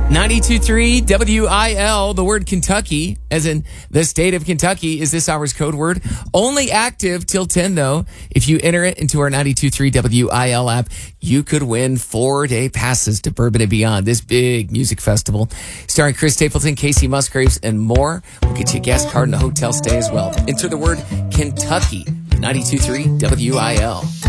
92.3 WIL, the word Kentucky, as in the state of Kentucky, is this hour's code word. Only active till 10, though. If you enter it into our 92.3 WIL app, you could win 4-day passes to Bourbon and Beyond, this big music festival. Starring Chris Stapleton, Casey Musgraves, and more. We'll get you a guest card and a hotel stay as well. Enter the word Kentucky, 92.3 WIL.